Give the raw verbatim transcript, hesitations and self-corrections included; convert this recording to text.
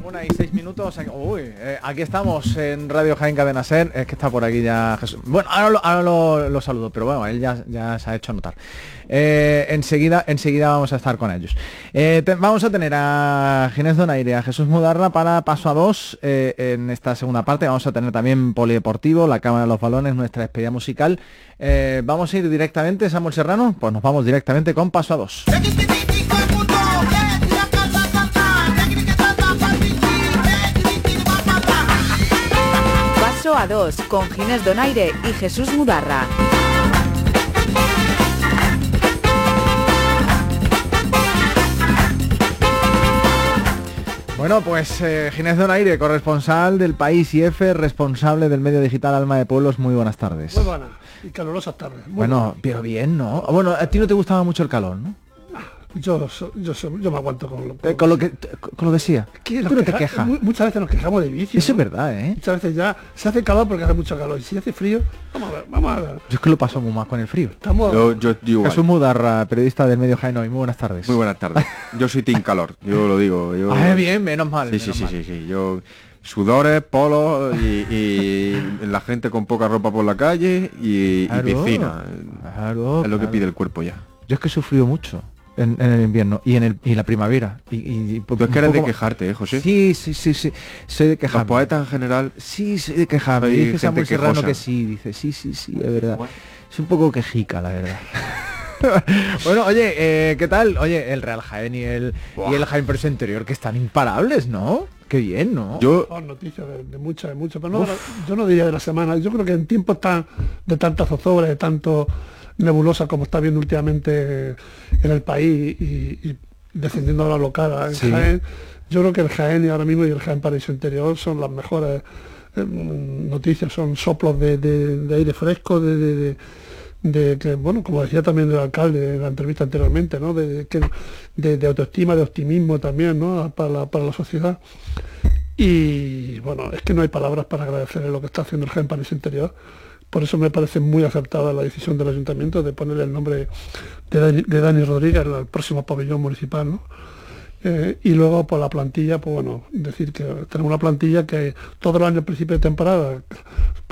Una y seis minutos. Uy, eh, aquí estamos en Radio Jaén Cadena Ser. Es que está por aquí ya Jesús. Bueno, ahora lo, ahora lo, lo saludo, pero bueno, él ya, ya se ha hecho notar. Eh, enseguida, enseguida vamos a estar con ellos. Eh, te, vamos a tener a Ginés Donaire, a Jesús Mudarra para paso a dos eh, en esta segunda parte. Vamos a tener también Polideportivo, la Cámara de los Balones, nuestra despedida musical. Eh, vamos a ir directamente, Samuel Serrano, pues nos vamos directamente con paso a dos. Paso a dos con Ginés Donaire y Jesús Mudarra. Bueno, pues eh, Ginés Donaire, corresponsal del País I F, responsable del medio digital Alma de Pueblos, muy buenas tardes. Muy buenas y calurosas tardes. Muy bueno, buenas. pero bien, ¿no? Bueno, a ti no te gustaba mucho el calor, ¿no? Yo, yo, yo, yo me aguanto con lo, con, eh, con lo que con lo que sea. Que Tú no te quejas. Muchas veces nos quejamos de vicio. Eso ¿no? es verdad, ¿eh? Muchas veces ya se hace calor porque hace mucho calor y si hace frío, vamos a ver, vamos a ver. Yo es que lo paso muy mal con el frío. Estamos... Yo, yo, yo Jesús Mudarra, periodista del medio Jaén Hoy, muy buenas tardes. Muy buenas tardes. Yo soy team calor, yo lo digo. Yo... Ah, bien, menos mal. Sí, menos sí, mal. sí, sí, sí. Yo sudores, polos y, y la gente con poca ropa por la calle y, Claro, y piscina. Claro, es lo que claro. pide el cuerpo ya. Yo es que he sufrido mucho en, en el invierno y en el y la primavera. Y, y, y Tú es que eres de quejarte, ¿eh, José? Sí, sí, sí, sí. Soy de Los quejarme. poetas en general... Sí, soy de quejarme. Hay Dice gente Samuel Serrano quejosa. que sí, dice, sí, sí, sí, es verdad. Es un poco quejica, la verdad. Bueno, oye, eh, ¿qué tal? Oye, el Real Jaén y el, y el Jaén Preso Interior, que están imparables, ¿no? Qué bien, ¿no? Yo... Oh, noticias de, de muchas, de muchas, pero no, yo no diría de la semana. Yo creo que en tiempos tan de tanta zozobra, de tanto nebulosa como está viendo últimamente en el país y, y descendiendo a la local en Sí. Jaén, yo creo que el Jaén y ahora mismo y el Jaén Paraíso Interior son las mejores eh, noticias, son soplos de, de, de aire fresco, de, de, de de que, bueno, como decía también el alcalde en la entrevista anteriormente, ¿no? De, de, que- de, de autoestima, de optimismo también, ¿no? Para la, para la sociedad. Y bueno, es que no hay palabras para agradecerle lo que está haciendo el Jaén Paraíso Interior. Por eso me parece muy acertada la decisión del ayuntamiento de ponerle el nombre de Dani, de Dani Rodríguez al próximo pabellón municipal, ¿no? Eh, y luego por la plantilla, pues bueno, decir que tenemos una plantilla que todos los años al principio de temporada